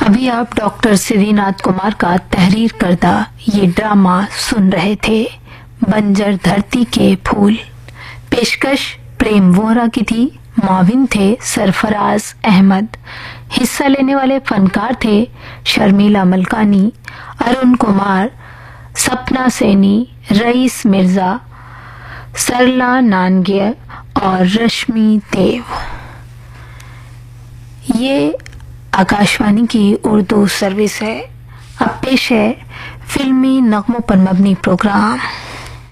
अभी आप डॉक्टर सिद्धिनाथ कुमार का तहरीर करदा ये ड्रामा सुन रहे थे, बंजर धरती के फूल। पेशकश प्रेम वोहरा की थी, माविन थे सरफराज अहमद। हिस्सा लेने वाले फनकार थे शर्मिला मलकानी, अरुण कुमार, सपना सैनी, रईस मिर्जा, सरला नानगे और रश्मि देव। ये आकाशवाणी की उर्दू सर्विस है। अब पेश है फिल्मी नगमों पर मबनी प्रोग्राम।